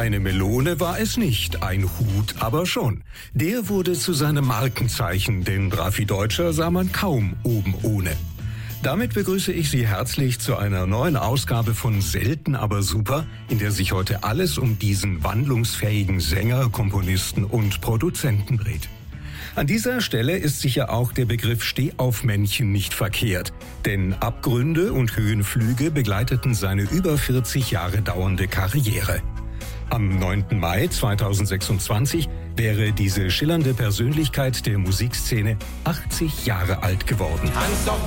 Eine Melone war es nicht, ein Hut aber schon. Der wurde zu seinem Markenzeichen, denn Raffi Deutscher sah man kaum oben ohne. Damit begrüße ich Sie herzlich zu einer neuen Ausgabe von Selten aber super, in der sich heute alles um diesen wandlungsfähigen Sänger, Komponisten und Produzenten dreht. An dieser Stelle ist sicher auch der Begriff Stehaufmännchen nicht verkehrt, denn Abgründe und Höhenflüge begleiteten seine über 40 Jahre dauernde Karriere. Am 9. Mai 2026 wäre diese schillernde Persönlichkeit der Musikszene 80 Jahre alt geworden.